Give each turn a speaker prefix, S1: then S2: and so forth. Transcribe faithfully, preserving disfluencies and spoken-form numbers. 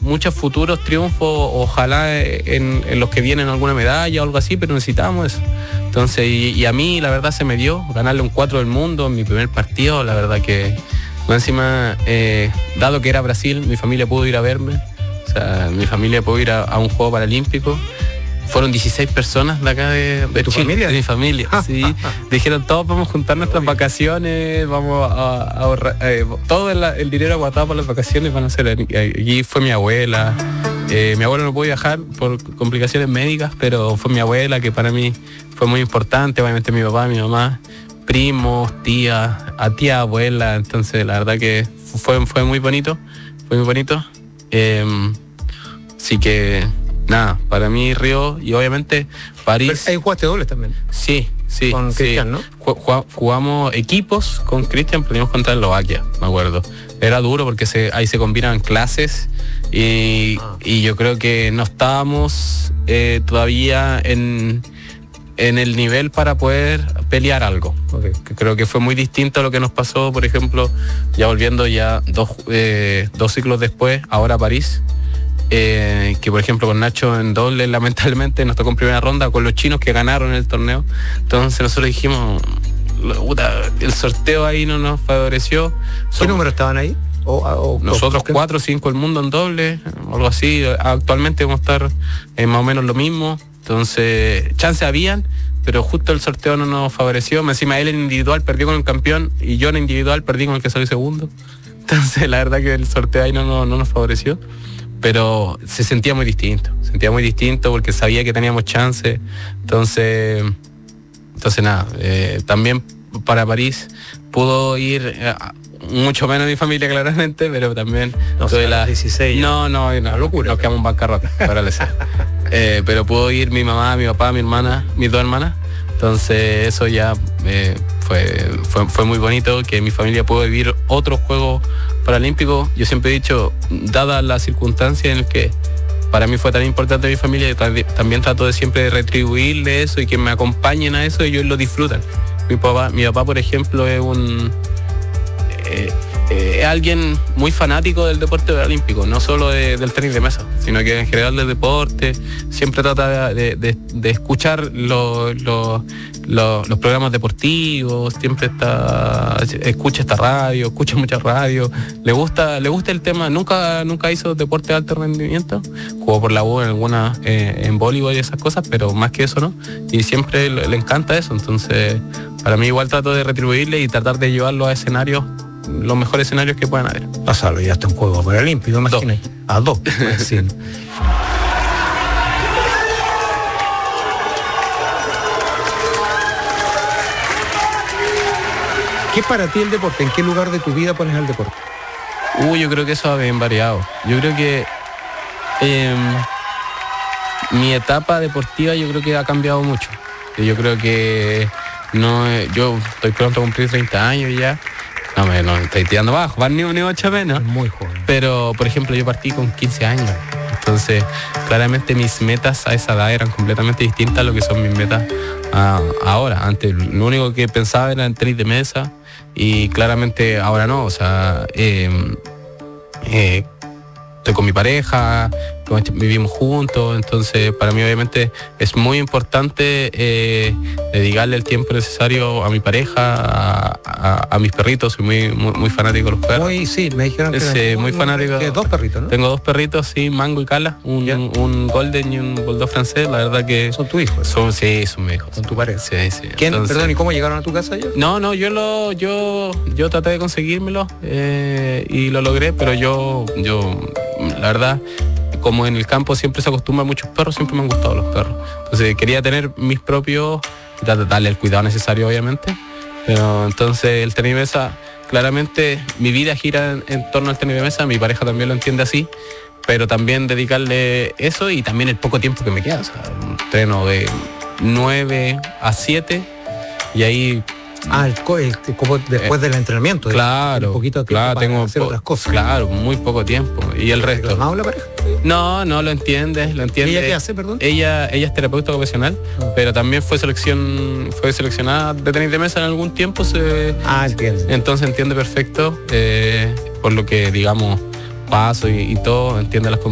S1: muchos futuros triunfos, ojalá en, en los que vienen alguna medalla o algo así, pero necesitamos eso. Entonces, y, y a mí la verdad se me dio ganarle un cuatro del mundo en mi primer partido, la verdad que más encima, eh, dado que era Brasil, mi familia pudo ir a verme, o sea, mi familia pudo ir a, a un juego paralímpico. Fueron dieciséis personas de acá de, de,
S2: ¿De tu
S1: Chile,
S2: familia?
S1: de mi familia, sí. Dijeron, todos vamos a juntar nuestras vacaciones, vamos a, a ahorrar, eh, todo el, el dinero aguantado para las vacaciones van a ser. Allí fue mi abuela, eh, mi abuela no pudo viajar por complicaciones médicas, pero fue mi abuela, que para mí fue muy importante, obviamente mi papá, mi mamá, primos, tías, a tía, abuela, entonces la verdad que fue, fue muy bonito, fue muy bonito. Eh, así que... Nada, para mí Río y obviamente París.
S2: Pero ahí jugaste dobles también.
S1: Sí, sí.
S2: Con
S1: sí.
S2: Cristian, ¿no?
S1: Jugamos equipos con Cristian, perdimos contra Eslovaquia, me acuerdo. Era duro porque se, ahí se combinan clases y, ah. y yo creo que no estábamos eh, todavía en, en el nivel para poder pelear algo. Okay. Que creo que fue muy distinto a lo que nos pasó, por ejemplo, ya volviendo ya dos, eh, dos ciclos después, ahora a París. Eh, que por ejemplo con Nacho en doble lamentablemente nos tocó en primera ronda con los chinos que ganaron el torneo. Entonces nosotros dijimos, puta, el sorteo ahí no nos favoreció.
S2: ¿Qué
S1: Son,
S2: números estaban ahí? O, o,
S1: nosotros o, cuatro o cinco el mundo en doble, algo así. Actualmente vamos a estar en más o menos lo mismo. Entonces chances habían, pero justo el sorteo no nos favoreció. Encima él en individual perdió con el campeón y yo en individual perdí con el que salió segundo. Entonces la verdad que el sorteo ahí no, no, no nos favoreció. Pero se sentía muy distinto, sentía muy distinto porque sabía que teníamos chance. Entonces, entonces nada, eh, también para París pudo ir eh, mucho menos mi familia claramente, pero también
S2: no,
S1: tuve la
S2: dieciséis.
S1: No, no, no, no locura. Nos quedamos en bancarrota, para eh, pero pudo ir mi mamá, mi papá, mi hermana, mis dos hermanas. Entonces eso ya eh, fue, fue, fue muy bonito, que mi familia pudo vivir otros Juegos Paralímpicos. Yo siempre he dicho, dada la circunstancia en la que para mí fue tan importante mi familia, yo también trato de siempre retribuirle eso y que me acompañen a eso y ellos lo disfrutan. Mi papá, mi papá por ejemplo, es un... Eh, eh, es alguien muy fanático del deporte paralímpico, no solo de, del tenis de mesa, sino que en general del deporte. Siempre trata de, de, de escuchar lo, lo, lo, los programas deportivos, siempre está, escucha esta radio, escucha mucha radio, le gusta, le gusta el tema. Nunca, nunca hizo deporte de alto rendimiento, jugó por la U en algunas, eh, en voleibol y esas cosas, pero más que eso no, y siempre le, le encanta eso. Entonces para mí igual trato de retribuirle y tratar de llevarlo a escenarios, los mejores escenarios que puedan haber.
S2: Pasarlo ya hasta un juego paralímpico, imagínate. A dos, puede decir. ¿Qué es para ti el deporte? ¿En qué lugar de tu vida pones el deporte?
S1: Uy, yo creo que eso ha bien variado. Yo creo que eh, mi etapa deportiva yo creo que ha cambiado mucho. Yo creo que no, yo estoy pronto a cumplir treinta años ya. No, me no, estoy tirando bajo, van ni, ni ocho menos.
S2: Muy joven.
S1: Pero, por ejemplo, yo partí con quince años. Entonces, claramente mis metas a esa edad eran completamente distintas a lo que son mis metas a, ahora. Antes, lo único que pensaba era en tenis de mesa y claramente ahora no. O sea, eh, eh, estoy con mi pareja, vivimos juntos, entonces para mí obviamente es muy importante eh, dedicarle el tiempo necesario a mi pareja, a, a, a mis perritos. Soy muy, muy, muy fanático de los perros.
S2: Muy, sí, me dijeron que
S1: es, eh, muy fanático.
S2: ¿Tienes dos perritos, no?
S1: Tengo dos perritos, sí, Mango y Cala, un, un, un golden y un bulldog francés. La verdad que
S2: son tu hijo.
S1: Son, sí, son mis hijos.
S2: Son tu pareja.
S1: Sí, sí.
S2: ¿Quién,
S1: entonces,
S2: perdón, y cómo llegaron a tu casa ellos?
S1: No, no, yo lo, yo, yo traté de conseguírmelo eh, y lo logré, pero yo, yo, la verdad, como en el campo siempre se acostumbra a muchos perros, siempre me han gustado los perros. Entonces quería tener mis propios, darle el cuidado necesario obviamente, pero entonces el tenis de mesa, claramente mi vida gira en, en torno al tenis de mesa, mi pareja también lo entiende así, pero también dedicarle eso y también el poco tiempo que me queda. O sea, un entreno de nueve a siete y ahí...
S2: Ah, el, el, como después eh, del entrenamiento.
S1: Claro,
S2: un poquito
S1: claro,
S2: para
S1: tengo
S2: hacer
S1: po-
S2: otras cosas.
S1: Claro, muy poco tiempo. Y el resto.
S2: ¿No habla pareja?
S1: No, no lo entiende, lo entiende.
S2: ¿Y ella qué hace, perdón?
S1: Ella, ella es terapeuta ocupacional, ah. pero también fue selección, fue seleccionada de tenis de mesa en algún tiempo. Se,
S2: ah, entiende.
S1: Entonces entiende perfecto, eh, por lo que digamos paso y, y todo, entiende las